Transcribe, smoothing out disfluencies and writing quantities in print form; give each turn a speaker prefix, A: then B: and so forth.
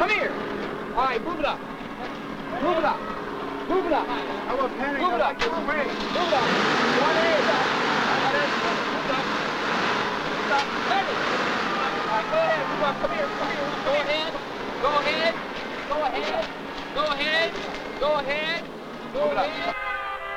A: Come here. All right, move it up. Move it up. Move it up.
B: I want panic.
A: Move it up.
B: This way.
A: Move it up. One leg up. Move it up. Move it up. Ready. All right, go ahead. Move up. Come here. Come here. Go ahead. Go ahead. Go ahead. Go ahead. Go ahead. Go ahead.